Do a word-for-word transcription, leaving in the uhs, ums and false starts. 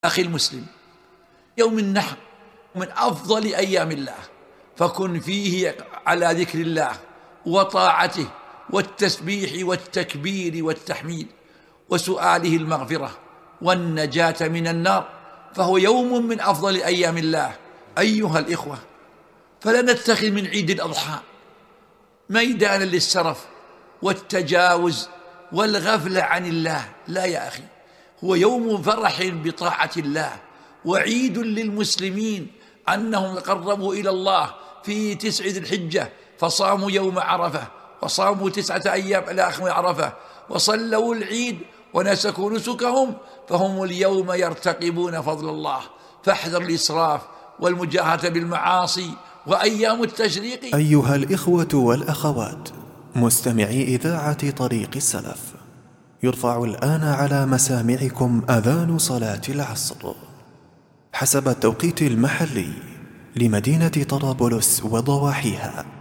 أخي المسلم، يوم النحر من أفضل أيام الله، فكن فيه على ذكر الله وطاعته والتسبيح والتكبير والتحميد وسؤاله المغفرة والنجاة من النار، فهو يوم من أفضل أيام الله. أيها الإخوة، فلا نتخذ من عيد الأضحى ميدانا للسرف والتجاوز والغفلة عن الله، لا يا أخي، هو يوم فرح بطاعة الله وعيد للمسلمين أنهم تقربوا إلى الله في تسع ذي الحجة، فصاموا يوم عرفة وصاموا تسعة أيام إلى آخر عرفة وصلوا العيد ونسكوا نسكهم، فهم اليوم يرتقبون فضل الله. فاحذر الإسراف والمجاهرة بالمعاصي وأيام التشريق. أيها الإخوة والأخوات مستمعي إذاعة طريق السلف، يرفع الآن على مسامعكم أذان صلاة العصر حسب التوقيت المحلي لمدينة طرابلس وضواحيها.